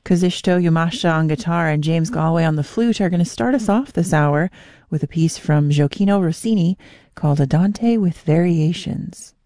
Kazisto Yamashita on guitar and James Galway on the flute are going to start us off this hour with a piece from Gioacchino Rossini called Andante with Variations.